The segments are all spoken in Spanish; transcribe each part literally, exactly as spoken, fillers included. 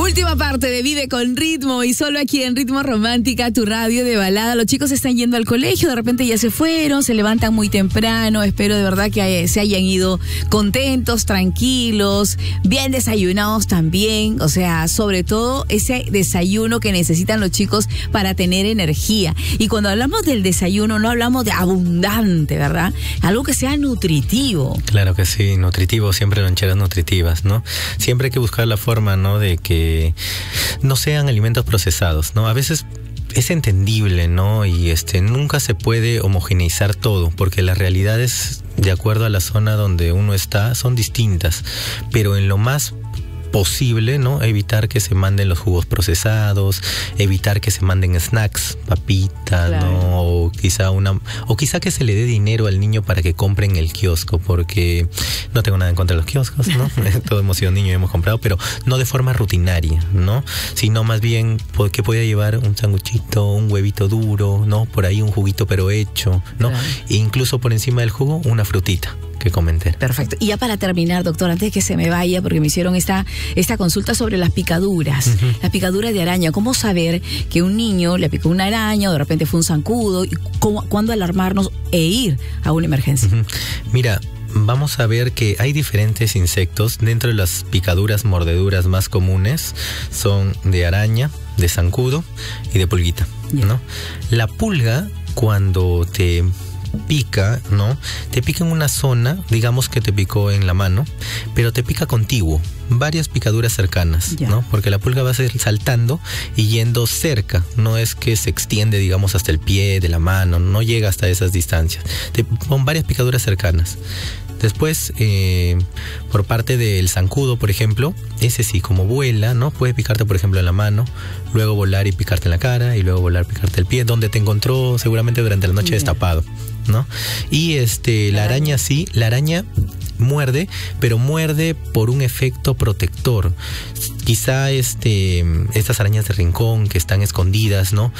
Última parte de Vive con Ritmo y solo aquí en Ritmo Romántica, tu radio de balada. Los chicos están yendo al colegio, de repente ya se fueron, se levantan muy temprano. Espero de verdad que se hayan ido contentos, tranquilos, bien desayunados también. O sea, sobre todo ese desayuno que necesitan los chicos para tener energía. Y cuando hablamos del desayuno no hablamos de abundante, ¿verdad? Algo que sea nutritivo. Claro que sí, nutritivo, siempre loncheras nutritivas, ¿no? Siempre hay que buscar la forma, ¿no? De que no sean alimentos procesados, ¿no? A veces es entendible, ¿no? Y este nunca se puede homogeneizar todo, porque las realidades, de acuerdo a la zona donde uno está, son distintas, pero en lo más posible, ¿no? Evitar que se manden los jugos procesados, evitar que se manden snacks, papita, claro. ¿no? O quizá una, o quizá que se le dé dinero al niño para que compre en el kiosco, porque no tengo nada en contra de los kioscos, ¿no? Todos hemos sido niños y hemos comprado, pero no de forma rutinaria, ¿no? Sino más bien que pueda llevar un sanguchito, un huevito duro, ¿no? Por ahí un juguito pero hecho, ¿no? Claro. E incluso por encima del jugo, una frutita que comenté. Perfecto. Y ya para terminar, doctor, antes de que se me vaya, porque me hicieron esta, esta consulta sobre las picaduras, uh-huh. las picaduras de araña. ¿Cómo saber que un niño le picó una araña o de repente fue un zancudo? Y cómo, ¿Cuándo alarmarnos e ir a una emergencia? Uh-huh. Mira, vamos a ver que hay diferentes insectos. Dentro de las picaduras, mordeduras más comunes son de araña, de zancudo y de pulguita, yeah. ¿no? La pulga, cuando te pica, ¿no? Te pica en una zona, digamos que te picó en la mano, pero te pica contiguo, varias picaduras cercanas, yeah. ¿no? Porque la pulga va a ser saltando y yendo cerca, no es que se extiende, digamos, hasta el pie de la mano, no llega hasta esas distancias. Te pon varias picaduras cercanas. Después, eh, por parte del zancudo, por ejemplo, ese sí, como vuela, ¿no? Puede picarte, por ejemplo, en la mano, luego volar y picarte en la cara, y luego volar, picarte el pie, donde te encontró seguramente durante la noche yeah. destapado, ¿no? Y este, la araña sí, la araña muerde, pero muerde por un efecto protector. Quizá este, estas arañas de rincón que están escondidas, ¿no?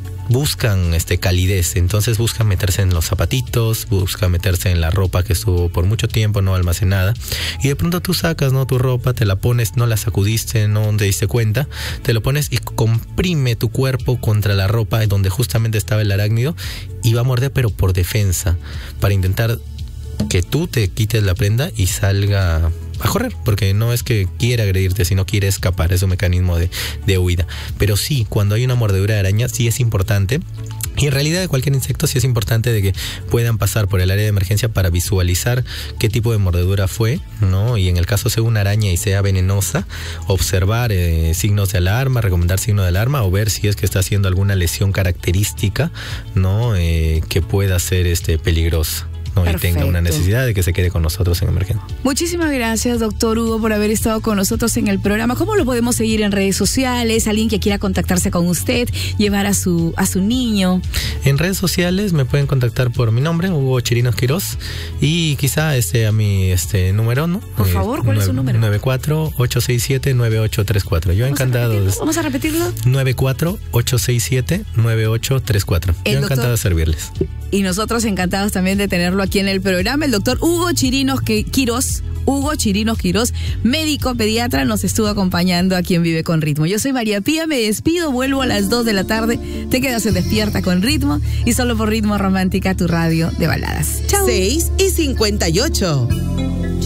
Buscan este calidez, entonces buscan meterse en los zapatitos, buscan meterse en la ropa que estuvo por mucho tiempo no almacenada, y de pronto tú sacas, ¿no? Tu ropa, te la pones, no la sacudiste, no te diste cuenta, te lo pones y comprime tu cuerpo contra la ropa donde justamente estaba el arácnido y va a morder, pero por defensa, para intentar que tú te quites la prenda y salga a correr, porque no es que quiera agredirte, sino quiere escapar, es un mecanismo de, de huida. Pero sí, cuando hay una mordedura de araña, sí es importante, y en realidad de cualquier insecto sí es importante de que puedan pasar por el área de emergencia para visualizar qué tipo de mordedura fue, ¿no? Y en el caso sea una araña y sea venenosa, observar eh, signos de alarma, recomendar signos de alarma, o ver si es que está haciendo alguna lesión característica, ¿no? Eh, que pueda ser este, peligrosa. ¿no? Y tenga una necesidad de que se quede con nosotros en emergencia. Muchísimas gracias, doctor Hugo, por haber estado con nosotros en el programa. ¿Cómo lo podemos seguir en redes sociales? Alguien que quiera contactarse con usted, llevar a su, a su niño. En redes sociales me pueden contactar por mi nombre, Hugo Chirinos Quirós, y quizá este a mi este número, ¿no? Por favor, ¿cuál eh, es su número? nueve cuatro ocho seis siete nueve ocho tres cuatro. Yo ¿Vamos encantado. A ¿Vamos a repetirlo? nueve cuatro ocho seis siete nueve ocho tres cuatro. Yo doctor... encantado de servirles. Y nosotros encantados también de tenerlo aquí en el programa. El doctor Hugo Chirinos Quirós, Hugo Chirinos Quirós, médico pediatra, nos estuvo acompañando aquí en Vive con Ritmo. Yo soy María Pía, me despido, vuelvo a las dos de la tarde. Te quedas en Despierta con Ritmo y solo por Ritmo Romántica, tu radio de baladas. Chau. seis y cincuenta y ocho.